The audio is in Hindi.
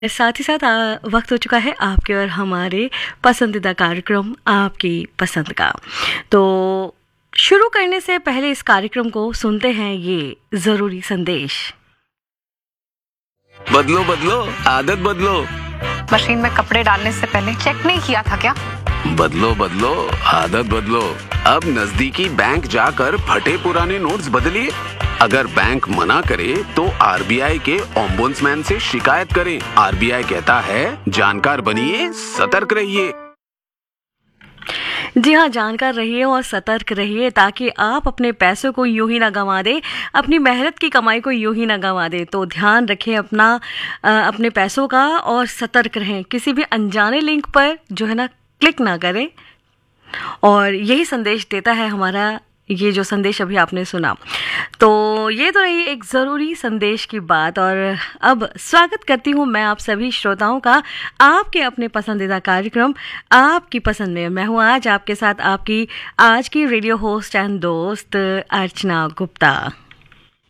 साथ ही साथ वक्त हो चुका है आपके और हमारे पसंदीदा कार्यक्रम आपकी पसंद का। तो शुरू करने से पहले इस कार्यक्रम को सुनते हैं ये ज़रूरी संदेश। बदलो बदलो आदत बदलो। मशीन में कपड़े डालने से पहले चेक नहीं किया था क्या? बदलो बदलो आदत बदलो। अब नजदीकी बैंक जाकर फटे पुराने नोट्स बदलिए। अगर बैंक मना करे तो आरबीआई के ओम्बुड्समैन से शिकायत करें। आरबीआई कहता है जानकार बनिए, सतर्क रहिए। जी हाँ, जानकार रहिए और सतर्क रहिए ताकि आप अपने पैसों को यूं ही ना गंवा दें, अपनी मेहनत की कमाई को यूं ही ना गंवा दें। तो ध्यान रखें अपने पैसों का और सतर्क रहें। किसी भी अनजाने लिंक पर जो है ना क्लिक ना करें। और यही संदेश देता है हमारा ये जो संदेश अभी आपने सुना। तो ये तो रही एक ज़रूरी संदेश की बात। और अब स्वागत करती हूँ मैं आप सभी श्रोताओं का आपके अपने पसंदीदा कार्यक्रम आपकी पसंद में। मैं हूँ आज आपके साथ आपकी आज की रेडियो होस्ट एंड दोस्त अर्चना गुप्ता।